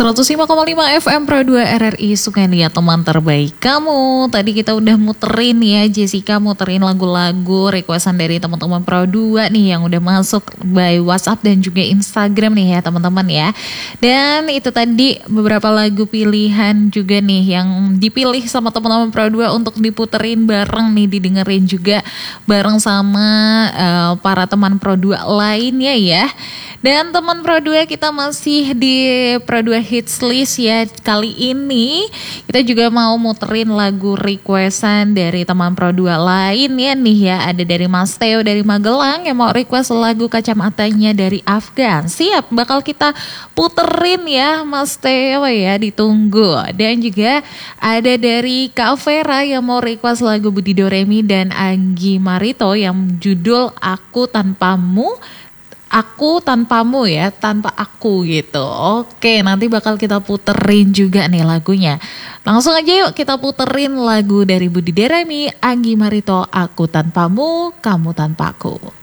105,5 FM Pro 2 RRI Sungai Liat, teman terbaik kamu. Tadi kita udah muterin ya, Jessica muterin lagu-lagu requestan dari teman-teman Pro 2 nih yang udah masuk by WhatsApp dan juga Instagram nih ya teman-teman ya. Dan itu tadi beberapa lagu pilihan juga nih yang dipilih sama teman-teman Pro 2 untuk diputerin bareng nih, didengerin juga bareng sama para teman Pro 2 lainnya ya. Dan teman Pro 2 kita masih di Pro 2 Hits List ya. Kali ini kita juga mau muterin lagu requestan dari teman Pro 2 lainnya nih ya. Ada dari Mas Theo dari Magelang yang mau request lagu Kacamatanya dari Afgan. Siap, bakal kita puterin ya Mas Theo ya, ditunggu. Dan juga ada dari Kak Vera yang mau request lagu Budi Doremi dan Anggi Marito yang judul Aku Tanpamu ya, tanpa aku gitu. Oke, nanti bakal kita puterin juga nih lagunya. Langsung aja yuk kita puterin lagu dari Budi Doremi, Anggi Marito, Aku Tanpamu, Kamu Tanpaku.